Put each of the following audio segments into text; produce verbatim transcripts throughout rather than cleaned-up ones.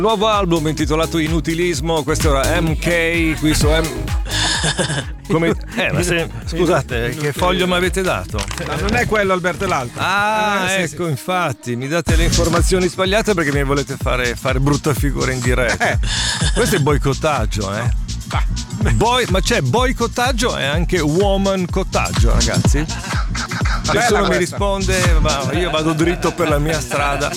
Nuovo album intitolato Inutilismo, questo era M K qui su M. Come... Eh, ma se... Scusate, che foglio mi avete dato? Ma non è quello, Alberto, è l'altro. Ah, eh, sì, ecco, sì. Infatti, mi date le informazioni sbagliate perché mi volete fare, fare brutta figura in diretta. Eh. Questo è boicottaggio, eh. Boy, ma c'è boicottaggio e anche woman cottaggio, ragazzi. Nessuno mi risponde, ma io vado dritto per la mia strada.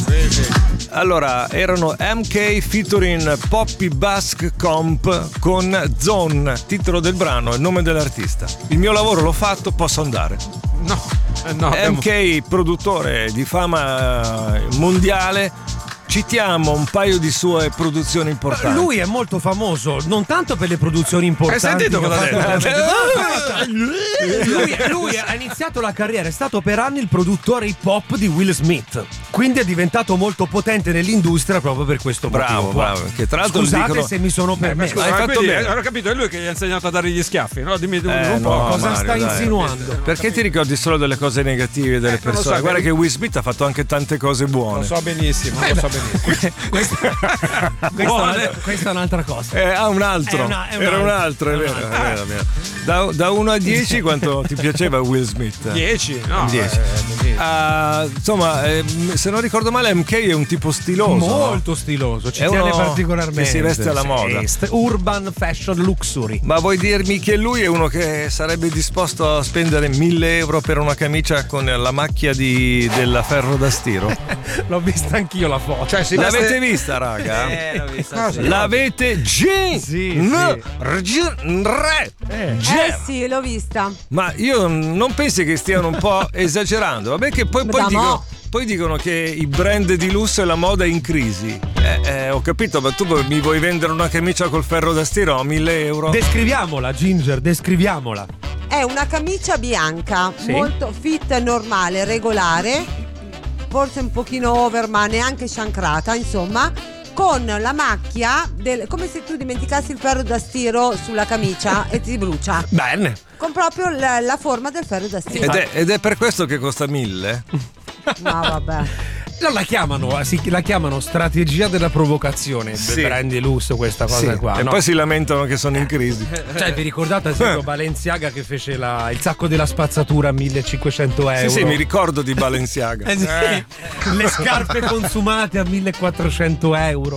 Allora, erano M K featuring Poppy Basque Comp con Zone, titolo del brano, il nome dell'artista. Il mio lavoro l'ho fatto, posso andare. No, eh, no. M K, abbiamo... produttore di fama mondiale. Citiamo un paio di sue produzioni importanti. Lui è molto famoso, non tanto per le produzioni importanti. Hai sentito cosa ha detto? Lui, lui ha iniziato la carriera, è stato per anni il produttore hip hop di Will Smith. Quindi è diventato molto potente nell'industria proprio per questo bravo, motivo. Bravo, che tra l'altro Scusate dicono... se mi sono permesso. Eh, Hai fatto quindi, bene. Ho capito, è lui che gli ha insegnato a dare gli schiaffi, no? Dimmi un, Eh, un po'. no, Cosa Mario, sta dai. insinuando? Perché ti ricordi solo delle cose negative delle Eh, non lo persone? so, Guarda che- che Will Smith ha fatto anche tante cose buone. Lo so benissimo, lo so benissimo. Questa, Buone. questa è un'altra cosa. Eh, ah, un altro. È una- è un Era un altro. altro, è vero, è vero, è vero. Da, da uno a dieci quanto ti piaceva Will Smith? dieci? No, dieci. eh, eh, Ah, insomma, eh, se non ricordo male, M K è un tipo stiloso. Molto no? stiloso, ci È tiene uno particolarmente. che si veste alla Sì, moda. st- urban fashion luxury. Ma vuoi dirmi che lui è uno che sarebbe disposto a spendere mille euro per una camicia con la macchia di, della ferro da stiro? L'ho vista anch'io la foto. Cioè, si L'avete veste- vista, raga? Eh, l'ho vista, No, sì. sì. L'avete G Sì, N R G Re Eh Ge- sì, l'ho vista. Ma io non pensi che stiano un po' esagerando? Vabbè che poi, poi Ma dicono, no. poi dicono che i brand di lusso e la moda è in crisi. Eh, eh, ho capito, ma tu mi vuoi vendere una camicia col ferro da stiro a mille euro? Descriviamola, Ginger, descriviamola. È una camicia bianca, Sì. molto fit, normale, regolare, forse un pochino over, ma neanche sciancrata, insomma, con la macchia del, come se tu dimenticassi il ferro da stiro sulla camicia e ti brucia. Bene. Con proprio la, la forma del ferro da stiro. Ed è, ed è per questo che costa mille? No, vabbè. No, la chiamano, si- la chiamano strategia della provocazione. Sì. Brand di lusso, questa cosa Sì. qua. E no? poi si lamentano che sono in crisi. Cioè, vi ricordate ad esempio Balenciaga che fece la- il sacco della spazzatura a millecinquecento euro? Sì, sì, mi ricordo di Balenciaga. Eh sì. Le scarpe consumate a millequattrocento euro.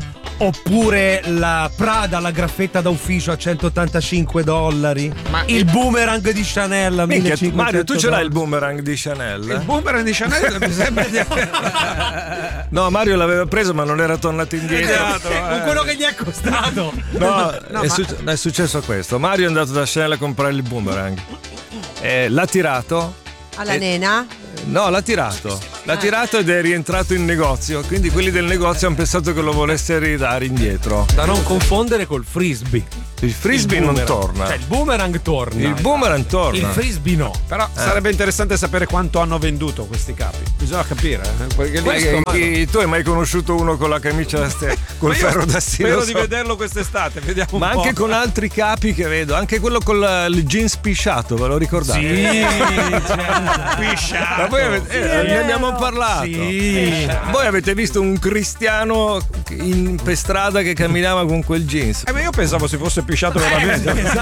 Oppure la Prada, la graffetta da ufficio a centottantacinque dollari. Ma- il boomerang di Chanel a Minchia, millecinquecento Mario, tu ce l'hai il dollari. boomerang di Chanel? Il boomerang di Chanel mi sembra di No, Mario l'aveva preso ma non era tornato indietro. Con quello che gli è costato. No, No, è, ma- succe- è successo questo. Mario è andato da Chanel a comprare il boomerang. Eh, l'ha tirato. Alla Eh, nena? No, l'ha tirato. L'ha tirato ed è rientrato in negozio. Quindi quelli del negozio hanno pensato che lo volesse ridare indietro. Da non confondere col frisbee. Il frisbee Il non boomerang. torna. Cioè il boomerang torna. Il boomerang torna. Il frisbee no. Però sarebbe interessante sapere quanto hanno venduto questi capi. Bisogna capire. eh, Perché lì Ma che- sto- che- tu hai mai conosciuto uno con la camicia da ste- col Ma io ferro da stiro? Spero di so- vederlo quest'estate. Vediamo un Ma po'. anche con altri capi che vedo, anche quello con la- il jeans pisciato, ve lo ricordate? Ma voi avete, eh, ne abbiamo parlato. Sì. Voi avete visto un cristiano in, per strada che camminava con quel jeans? Eh, ma io pensavo si fosse pisciato veramente.